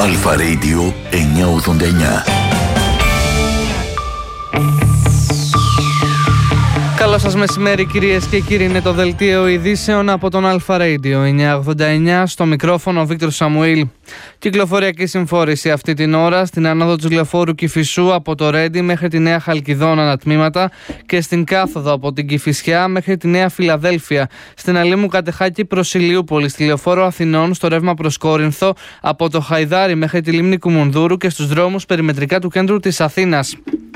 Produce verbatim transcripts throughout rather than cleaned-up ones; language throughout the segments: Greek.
Αλφα Radio εννιακόσια ογδόντα εννιά. Καλό σας μεσημέρι κυρίες και κύριοι, είναι το δελτίο ειδήσεων από τον Αλφα Radio εννιακόσια ογδόντα εννιά, στο μικρόφωνο ο Βίκτορ Σαμουήλ. Κυκλοφοριακή συμφόρηση αυτή την ώρα στην άνοδο της λεωφόρου Κηφισού από το Ρέντι μέχρι τη Νέα Χαλκιδόνα ανατμήματα και στην κάθοδο από την Κηφισιά μέχρι τη Νέα Φιλαδέλφια, στην Αλήμου Κατεχάκη προς Ηλιούπολη, στη λεωφόρο Αθηνών στο ρεύμα προς Κόρινθο, από το Χαϊδάρι μέχρι τη λίμνη Κουμουνδούρου και στους δρόμους περιμετρικά του κέντρου της Αθήνας.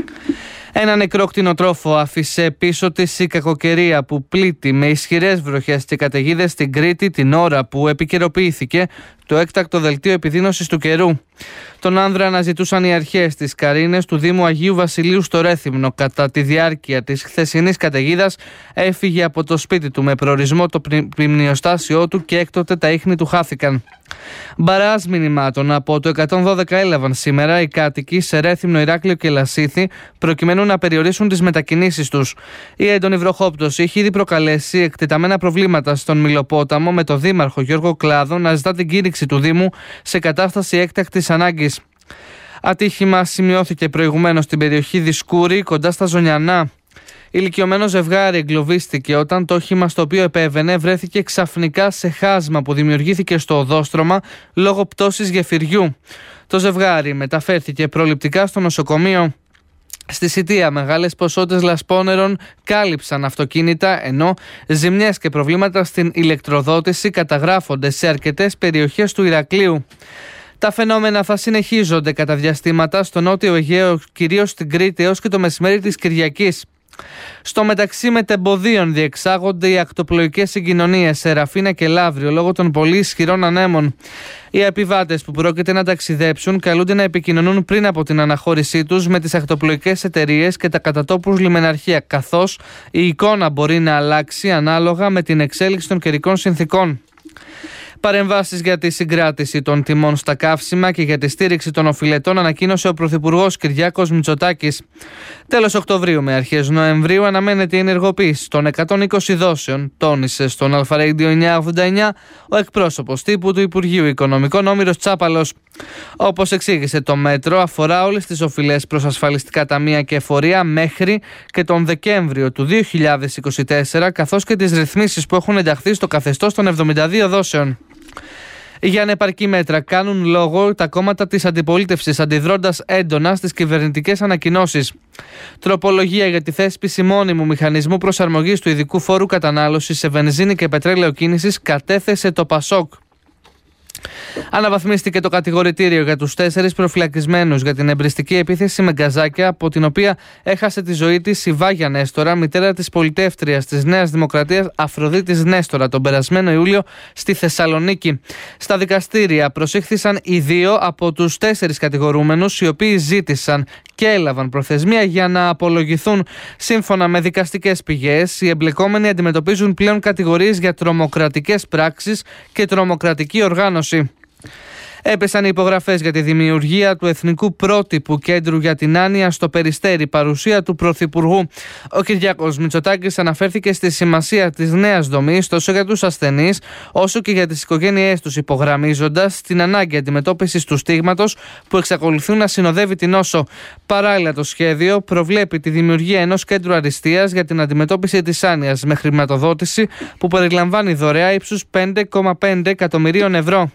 Ένα νεκρό κτηνοτρόφο άφησε πίσω της η κακοκαιρία που πλήττει με ισχυρές βροχές και καταιγίδες στην Κρήτη την ώρα που επικαιροποιήθηκε το έκτακτο δελτίο επιδείνωσης του καιρού. Τον άνδρα αναζητούσαν οι αρχές της Καρίνες του Δήμου Αγίου Βασιλείου στο Ρέθυμνο. Κατά τη διάρκεια της χθεσινής καταιγίδας έφυγε από το σπίτι του με προορισμό το πλημνιοστάσιό του και έκτοτε τα ίχνη του χάθηκαν. Μπαράζ μηνυμάτων από το εκατόν δώδεκα έλαβαν σήμερα οι κάτοικοι σε Ρέθυμνο, Ηράκλειο και Λασίθι προκειμένου να περιορίσουν τις μετακινήσεις τους. Η έντονη βροχόπτωση έχει ήδη προκαλέσει εκτεταμένα προβλήματα στον Μηλοπόταμο, με το δήμαρχο Γιώργο Κλάδο να ζητά την κήρυξη του Δήμου σε κατάσταση έκτακτης ανάγκης. Ατύχημα σημειώθηκε προηγουμένως στην περιοχή Δισκούρη κοντά στα Ζωνιανά. Ηλικιωμένο ζευγάρι εγκλωβίστηκε όταν το όχημα στο οποίο επέβαινε βρέθηκε ξαφνικά σε χάσμα που δημιουργήθηκε στο οδόστρωμα λόγω πτώσης γεφυριού. Το ζευγάρι μεταφέρθηκε προληπτικά στο νοσοκομείο. Στη Σιτία μεγάλες ποσότητες λασπόνερων κάλυψαν αυτοκίνητα, ενώ ζημιές και προβλήματα στην ηλεκτροδότηση καταγράφονται σε αρκετές περιοχές του Ηρακλείου. Τα φαινόμενα θα συνεχίζονται κατά διαστήματα στο νότιο Αιγαίο, κυρίως στην Κρήτη, έως και το μεσημέρι της Κυριακής. Στο μεταξύ μετεμποδίων διεξάγονται οι ακτοπλοϊκές συγκοινωνίες σε Ραφίνα και Λαύριο λόγω των πολύ ισχυρών ανέμων. Οι επιβάτες που πρόκειται να ταξιδέψουν καλούνται να επικοινωνούν πριν από την αναχώρησή τους με τις ακτοπλοϊκές εταιρείες και τα κατατόπους λιμεναρχεία, καθώς η εικόνα μπορεί να αλλάξει ανάλογα με την εξέλιξη των καιρικών συνθήκων. Παρεμβάσεις για τη συγκράτηση των τιμών στα καύσιμα και για τη στήριξη των οφειλετών ανακοίνωσε ο Πρωθυπουργός Κυριάκος Μητσοτάκης. Τέλος Οκτωβρίου με αρχές Νοεμβρίου αναμένεται η ενεργοποίηση των εκατόν είκοσι δόσεων, τόνισε στον Αλφα Radio εννιακόσια ογδόντα εννιά ο εκπρόσωπος τύπου του Υπουργείου Οικονομικών Όμηρος Τσάπαλος. Όπως εξήγησε, το μέτρο αφορά όλες τις οφειλές προς ασφαλιστικά ταμεία και εφορία μέχρι και τον Δεκέμβριο του δύο χιλιάδες είκοσι τέσσερα, καθώς και τις ρυθμίσεις που έχουν ενταχθεί στο καθεστώς των εβδομήντα δύο δόσεων. Για ανεπαρκή μέτρα κάνουν λόγο τα κόμματα της αντιπολίτευσης, αντιδρώντας έντονα στις κυβερνητικές ανακοινώσεις. Τροπολογία για τη θέσπιση μόνιμου μηχανισμού προσαρμογής του ειδικού φόρου κατανάλωσης σε βενζίνη και πετρέλαιο κίνησης κατέθεσε το Πασόκ. Αναβαθμίστηκε το κατηγορητήριο για τους τέσσερις προφυλακισμένους για την εμπριστική επίθεση με γκαζάκια, από την οποία έχασε τη ζωή της η Βάγια Νέστορα, μητέρα της πολιτεύτριας της Νέας Δημοκρατίας Αφροδίτης Νέστορα, τον περασμένο Ιούλιο στη Θεσσαλονίκη. Στα δικαστήρια προσήχθησαν οι δύο από τους τέσσερις κατηγορούμενους, οι οποίοι ζήτησαν και έλαβαν προθεσμία για να απολογηθούν. Σύμφωνα με δικαστικές πηγές, οι εμπλεκόμενοι αντιμετωπίζουν πλέον κατηγορίες για τρομοκρατικές πράξεις και τρομοκρατική οργάνωση. Έπεσαν οι υπογραφές για τη δημιουργία του Εθνικού Πρότυπου Κέντρου για την Άνοια στο Περιστέρι, παρουσία του Πρωθυπουργού. Ο Κυριάκος Μητσοτάκης αναφέρθηκε στη σημασία της νέας δομής τόσο για τους ασθενείς όσο και για τις οικογένειές τους, υπογραμμίζοντας την ανάγκη αντιμετώπισης του στίγματος που εξακολουθούν να συνοδεύει την νόσο. Παράλληλα, το σχέδιο προβλέπει τη δημιουργία ενός κέντρου αριστείας για την αντιμετώπιση της άνοιας με χρηματοδότηση που περιλαμβάνει δωρεά ύψους πέντε κόμμα πέντε εκατομμυρίων ευρώ.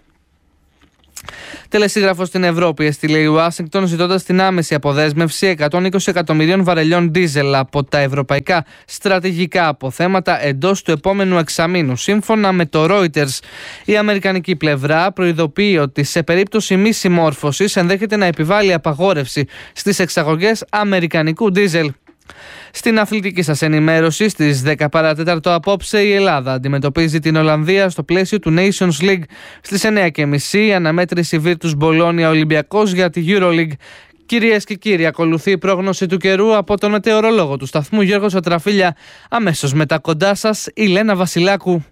Τελεσίγραφο στην Ευρώπη έστειλε η Ουάσιγκτον ζητώντας την άμεση αποδέσμευση εκατόν είκοσι εκατομμυρίων βαρελιών ντίζελ από τα ευρωπαϊκά στρατηγικά αποθέματα εντός του επόμενου εξαμήνου. Σύμφωνα με το Reuters, η αμερικανική πλευρά προειδοποιεί ότι σε περίπτωση μη συμμόρφωσης ενδέχεται να επιβάλλει απαγόρευση στις εξαγωγές αμερικανικού ντίζελ. Στην αθλητική σας ενημέρωση, στις δέκα παρά τέταρτο απόψε, η Ελλάδα αντιμετωπίζει την Ολλανδία στο πλαίσιο του Nations League. Στις εννιά και μισή η αναμέτρηση Virtus Bologna Ολυμπιακός για τη EuroLeague. Κυρίες και κύριοι, ακολουθεί η πρόγνωση του καιρού από τον μετεωρολόγο του σταθμού Γιώργο Σωτραφίλια. Αμέσως μετά κοντά σας η Λένα Βασιλάκου.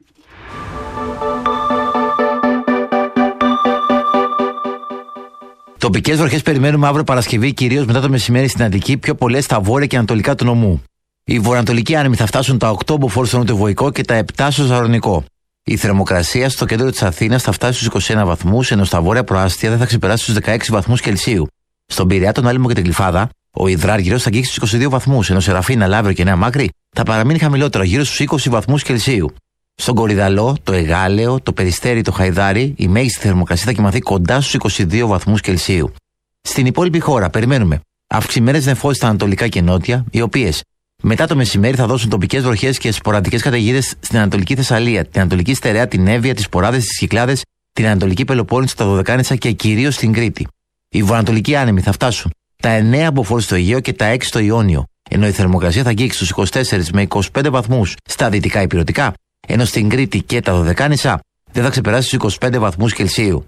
Τοπικές βροχές περιμένουμε αύριο Παρασκευή, κυρίως μετά το μεσημέρι στην Αττική, πιο πολλές στα βόρεια και ανατολικά του νομού. Οι βορειοανατολικοί άνεμοι θα φτάσουν τα οκτώ μποφόρ στο νοτιοβοϊκό και τα επτά στο ζαρονικό. Η θερμοκρασία στο κέντρο της Αθήνας θα φτάσει στους είκοσι ένα βαθμούς, ενώ στα βόρεια προάστια δεν θα ξεπεράσει τους δεκαέξι βαθμούς Κελσίου. Στον Πειραιά, τον Άλυμο και την Γλυφάδα, ο υδράργυρος θα αγγίξει στους είκοσι δύο βαθμούς, ενώ Σεραφίνα, Λαύριο και Νέα Μάκρη θα παραμείνει χαμηλότερο, γύρω στους είκοσι βαθμούς Κελσίου. Στον Κορυδαλό, το Εγάλεο, το Περιστέρι, το Χαϊδάρι, η μέγιστη θερμοκρασία θα κοιμαθεί κοντά στους είκοσι δύο βαθμούς Κελσίου. Στην υπόλοιπη χώρα, περιμένουμε αυξημένες νεφώσεις στα ανατολικά και νότια, οι οποίες μετά το μεσημέρι θα δώσουν τοπικές βροχές και σποραδικές καταιγίδες στην Ανατολική Θεσσαλία, την Ανατολική Στερεά, την Εύβοια, τις Ποράδες, τις Κυκλάδες, την Ανατολική Πελοπόννησο, τα Δωδεκάνησα και κυρίως στην Κρήτη. Οι βορειοανατολικοί άνεμοι θα φτάσουν τα εννέα μποφόρ στο Αιγαίο και τα έξι στο Ιόνιο, ενώ η θερμοκρασία θα αγγίξει στους είκοσι τέσσερις με είκοσι πέντε βαθμούς στα δυτικά ηπειρωτικά, ενώ στην Κρήτη και τα Δωδεκάνησα δεν θα ξεπεράσει στους είκοσι πέντε βαθμούς Κελσίου.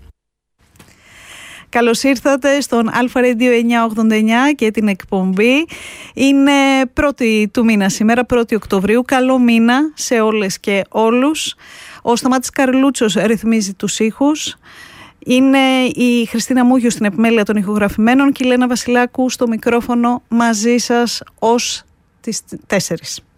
Καλώς ήρθατε στον Αλφα Radio εννιακόσια ογδόντα εννιά και την εκπομπή. Είναι πρώτη του μήνα σήμερα, πρώτη Οκτωβρίου. Καλό μήνα σε όλες και όλους. Ο Σταμάτης Καρλούτσος ρυθμίζει τους ήχους. Είναι η Χριστίνα Μούγιου στην επιμέλεια των ηχογραφημένων και η Λένα Βασιλάκου στο μικρόφωνο μαζί σας ως τις τέσσερις.